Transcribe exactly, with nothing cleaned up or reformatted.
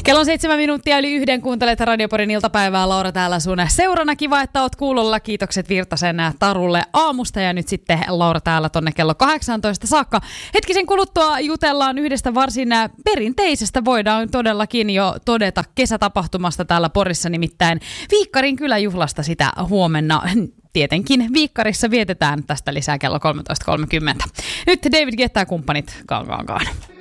Kello on seitsemän minuuttia yli yhden. Kuuntelet Radioporin iltapäivää. Laura täällä sun seurana. Kiva, että oot kuulolla. Kiitokset Virtasen Tarulle aamusta. Ja nyt sitten Laura täällä tonne kello kahdeksantoista saakka. Hetkisen kuluttua jutellaan yhdestä varsin perinteisestä, voidaan todellakin jo todeta, kesätapahtumasta täällä Porissa, nimittäin Viikkarin kyläjuhlasta sitä huomenna. Tietenkin Viikkarissa vietetään, tästä lisää kello kolmetoista kolmekymmentä. Nyt David Guetta ja kumppanit, kaan kaan kaan.